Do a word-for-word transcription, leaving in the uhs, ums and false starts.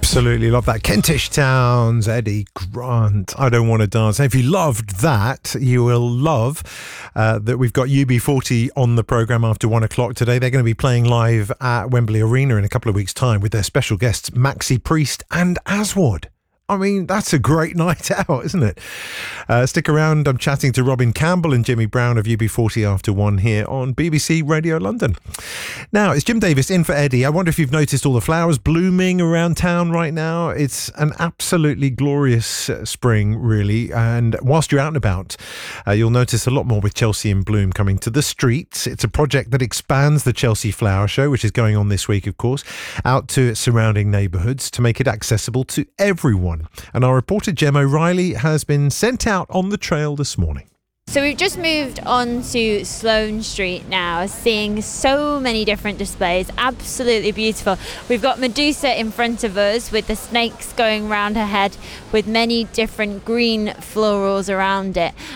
Absolutely love that. Kentish Towns, Eddie Grant, I Don't Want to Dance. And if you loved that, you will love uh, that we've got U B forty on the programme after one o'clock today. They're going to be playing live at Wembley Arena in a couple of weeks' time with their special guests, Maxi Priest and Aswad. I mean, that's a great night out, isn't it? Uh, stick around. I'm chatting to Robin Campbell and Jimmy Brown of U B forty after one here on B B C Radio London. Now, it's Jim Davis in for Eddie. I wonder if you've noticed all the flowers blooming around town right now. It's an absolutely glorious uh, spring, really. And whilst you're out and about, uh, you'll notice a lot more with Chelsea in Bloom coming to the streets. It's a project that expands the Chelsea Flower Show, which is going on this week, of course, out to its surrounding neighbourhoods to make it accessible to everyone. And our reporter Gem O'Reilly has been sent out on the trail this morning. So we've just moved on to Sloane Street now, seeing so many different displays, absolutely beautiful. We've got Medusa in front of us with the snakes going round her head with many different green florals around it.